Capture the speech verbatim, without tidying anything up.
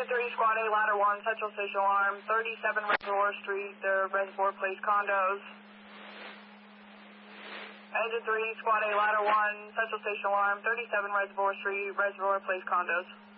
Engine three, Squad A, Ladder one, Central Station Alarm, thirty-seven Reservoir Street, the Reservoir Place condos. Engine three, Squad A, Ladder one, Central Station Alarm, thirty-seven Reservoir Street, Reservoir Place condos.